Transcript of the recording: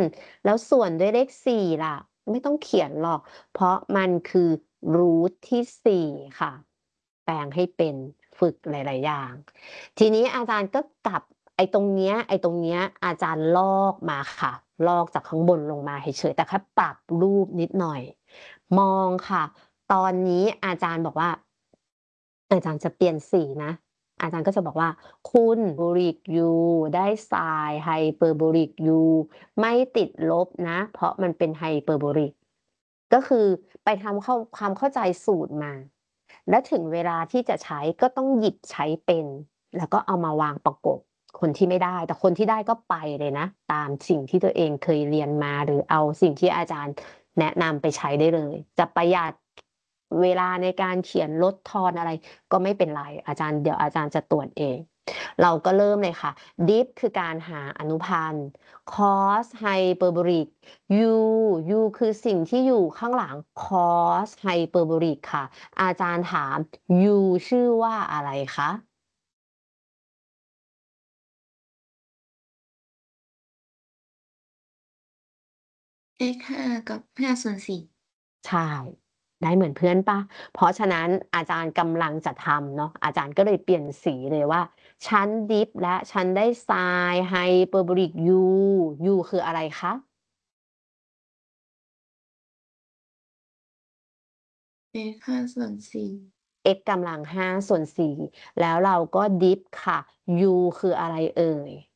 แล้วส่วนด้วยเลข4ล่ะไม่ต้องเขียนหรอกเพราะมันคือ root ที่4ค่ะแปลงให้เป็นฝึกหลายๆอย่างทีนี้อาจารย์ก็กลับไอ้ตรงเนี้ยอาจารย์ลอกมาค่ะลอกจากข้างบนลงมาเฉยๆแต่แค่ปรับรูปนิดหน่อยมองค่ะตอนนี้อาจารย์บอกว่าอาจารย์จะเปลี่ยนสีนะอาจารย์ก็จะบอกว่าคุณบริก u ได้ไซน์ไฮเปอร์โบลิก u ไม่ติดลบนะเพราะมันเป็นไฮเปอร์โบลิกก็คือไปทำความเข้าใจสูตรมาและถึงเวลาที่จะใช้ก็ต้องหยิบใช้เป็นแล้วก็เอามาวางประกบคนที่ไม่ได้แต่คนที่ได้ก็ไปเลยนะตามสิ่งที่ตัวเองเคยเรียนมาหรือเอาสิ่งที่อาจารย์แนะนำไปใช้ได้เลยจะประหยัดเวลาในการเขียนลดทอนอะไรก็ไม่เป็นไรเดี๋ยวอาจารย์จะตรวจเองเราก็เริ่มเลยค่ะ dip คือการหาอนุพันธ์ cos hyperbolic u u คือสิ่งที่อยู่ข้างหลัง cos hyperbolic ค่ะอาจารย์ถาม u ชื่อว่าอะไรคะ x5กับ5/4 ใช่ได้เหมือนเพื่อนเปล่าเพราะฉะนั้นอาจารย์กำลังจะทำเนาะอาจารย์ก็เลยเปลี่ยนสีเลยว่าฉันดิฟและฉันได้ไซน์ไฮเปอร์โบลิก u u คืออะไรคะ x5/4 x กำลัง5/4แล้วเราก็ดิฟค่ะ u คืออะไรเอ่ย